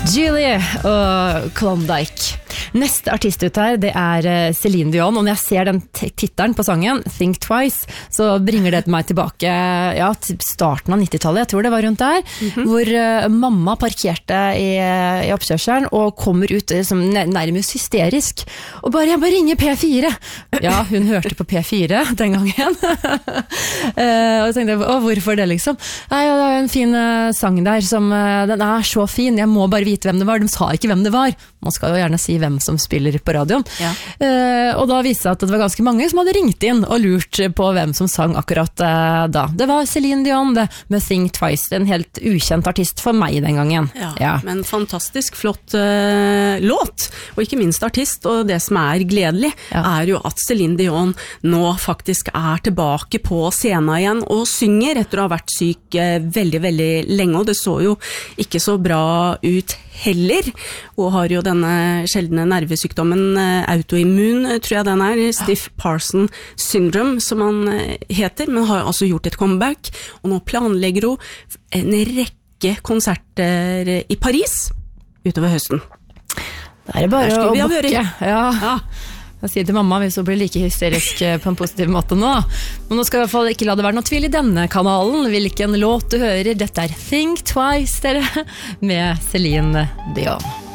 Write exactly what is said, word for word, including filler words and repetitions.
Julie og Klondike. Neste artist ut her, det er Celine Dion, og når jeg ser den tittelen på sangen, Think Twice, så bringer det meg tilbake ja, til starten av nittitallet, jeg tror det var rundt der, mm-hmm. hvor uh, mamma parkerte i, i oppkjørselen og kommer ut som nærmest hysterisk, og bare, jeg bare ringer P fire. Ja, hun hørte på P fire den gangen. uh, og så tenkte jeg, å, hvorfor det liksom? Nei, det er en fin uh, sang der, som, uh, den er så fin, jeg må bare vite hvem det var, de sa ikke hvem det var. Man skal jo gjerne si hvem som spiller på radioen. Ja. Uh, og da viste det at det var ganske mange som hadde ringt inn og lurt på hvem som sang akkurat uh, da. Det var Celine Dion, det, med Think Twice, en helt ukjent artist for meg den gangen. Ja, ja. Men fantastisk flott uh, låt, og ikke minst artist, og det som er gledelig ja. Er jo at Celine Dion nå faktisk er tilbake på scenen igjen og synger etter å ha vært syk uh, veldig, veldig lenge, og det så jo ikke så bra ut heller, og har jo denne sjeldne nervesykdommen autoimmun, tror jeg den er, Stiff Parson Syndrome, som han heter, men har altså gjort et comeback, og nå planlegger hun en rekke konserter i Paris utover høsten. Det er bare å bukke. Ja. Ja. Jeg sier til mamma hvis hun blir like hysterisk på en positiv måte nå. Men nå skal jeg i hvert fall ikke la det være noe tvil i denne kanalen. Hvilken låt du hører. Dette er Think Twice, dere, med Celine Dion.